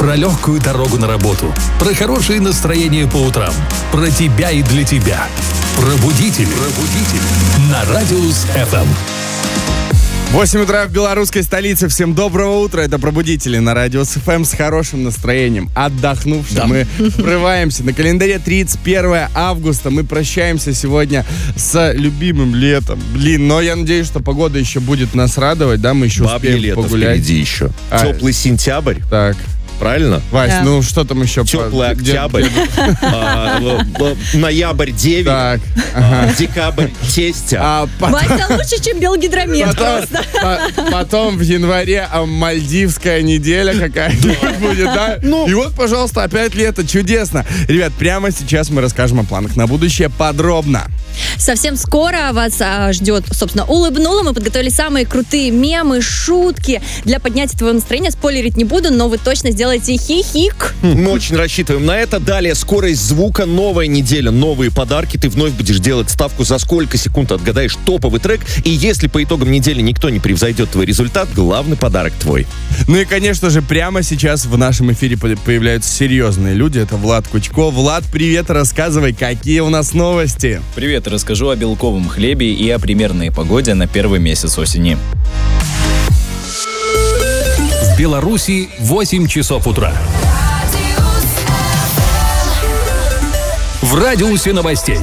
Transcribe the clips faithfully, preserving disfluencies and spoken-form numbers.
Про легкую дорогу на работу, про хорошее настроение по утрам, про тебя и для тебя. Пробудители. Пробудители. На Радиус эф эм. восемь утра в белорусской столице. Всем доброго утра. Это «Пробудители» на Радиус эф эм с хорошим настроением. Отдохнувшие. Да. Мы врываемся. На календаре тридцать первое августа. Мы прощаемся сегодня с любимым летом. Блин, но я надеюсь, что погода еще будет нас радовать. Да, мы еще Бабье успеем лето погулять. Впереди еще. А, Теплый сентябрь. Так. Правильно? Вась, Да. ну что там еще? Теплый Где- октябрь. А, л- л- Ноябрь девять. Так. а, Декабрь тестя. А по- Вася лучше, чем Белгидромет Потом, просто. по- потом в январе а, мальдивская неделя какая-нибудь будет, да? И вот, пожалуйста, опять лето. Чудесно. Ребят, прямо сейчас мы расскажем о планах на будущее подробно. Совсем скоро вас а, ждет, собственно, улыбнуло. Мы подготовили самые крутые мемы, шутки. Для поднятия твоего настроения спойлерить не буду, но вы точно сделаете хихик. Мы очень рассчитываем на это. Далее скорость звука, новая неделя, новые подарки. Ты вновь будешь делать ставку, за сколько секунд отгадаешь топовый трек. И если по итогам недели никто не превзойдет твой результат, главный подарок твой. Ну и, конечно же, прямо сейчас в нашем эфире по- появляются серьезные люди. Это Влад Кучко. Влад, привет, рассказывай, какие у нас новости. Привет, расскажу о белковом хлебе и о примерной погоде на первый месяц осени. В Беларуси восемь часов утра. В радиусе новостей.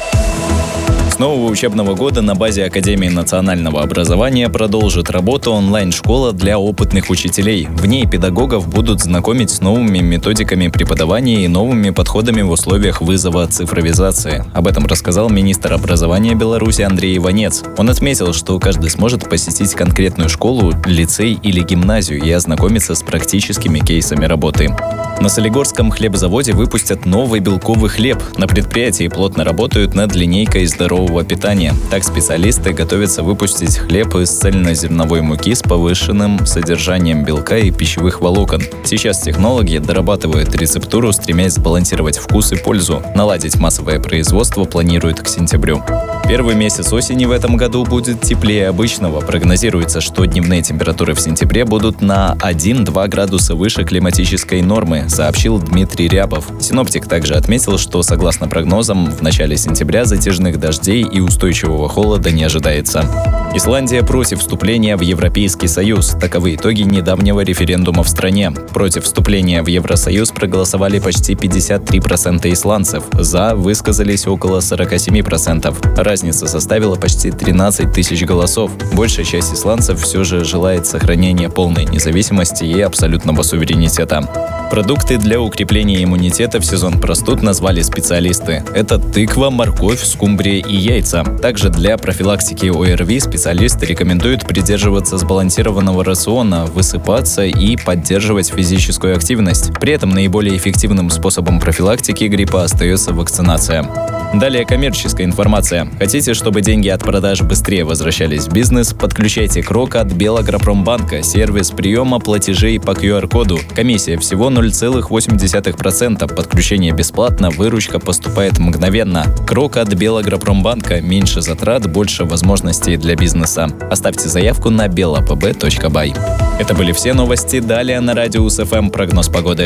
С нового учебного года на базе Академии национального образования продолжит работу онлайн-школа для опытных учителей. В ней педагогов будут знакомить с новыми методиками преподавания и новыми подходами в условиях вызова цифровизации. Об этом рассказал министр образования Беларуси Андрей Иванец. Он отметил, что каждый сможет посетить конкретную школу, лицей или гимназию и ознакомиться с практическими кейсами работы. На Солигорском хлебзаводе выпустят новый белковый хлеб. На предприятии плотно работают над линейкой здорового питания. Так специалисты готовятся выпустить хлеб из цельнозерновой муки с повышенным содержанием белка и пищевых волокон. Сейчас технологи дорабатывают рецептуру, стремясь сбалансировать вкус и пользу. Наладить массовое производство планируют к сентябрю. Первый месяц осени в этом году будет теплее обычного. Прогнозируется, что дневные температуры в сентябре будут на один-два градуса выше климатической нормы, сообщил Дмитрий Рябов. Синоптик также отметил, что, согласно прогнозам, в начале сентября затяжных дождей и устойчивого холода не ожидается. Исландия против вступления в Европейский Союз. Таковы итоги недавнего референдума в стране. Против вступления в Евросоюз проголосовали почти пятьдесят три процента исландцев. За высказались около сорок семь процентов. Разница составила почти тринадцать тысяч голосов. Большая часть исландцев все же желает сохранения полной независимости и абсолютного суверенитета. Продукты для укрепления иммунитета в сезон простуд назвали специалисты. Это тыква, морковь, скумбрия и яйца. Также для профилактики о эр ви специалисты рекомендуют придерживаться сбалансированного рациона, высыпаться и поддерживать физическую активность. При этом наиболее эффективным способом профилактики гриппа остается вакцинация. Далее коммерческая информация. Хотите, чтобы деньги от продаж быстрее возвращались в бизнес? Подключайте Крок от Белагропромбанка, сервис приема платежей по ку ар-коду. Комиссия всего ноль целых восемь десятых процента. Подключение бесплатно, выручка поступает мгновенно. Крок от Белагропромбанка. Меньше затрат, больше возможностей для бизнеса. Оставьте заявку на белапб точка бай. Это были все новости. Далее на Радиус эф эм прогноз погоды.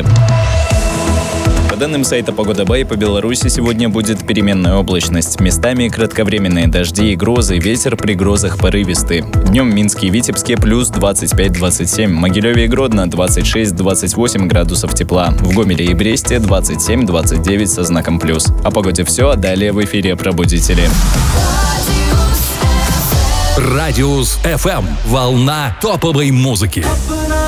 По данным сайта Погода Бай, по Беларуси сегодня будет переменная облачность. Местами кратковременные дожди и грозы, ветер при грозах порывистый. Днем в Минске и Витебске плюс двадцать пять - двадцать семь, Могилеве и Гродно двадцать шесть - двадцать восемь градусов тепла. В Гомеле и Бресте двадцать семь - двадцать девять со знаком плюс. О погоде все, а далее в эфире «Пробудители». Радиус эф эм. Волна топовой музыки.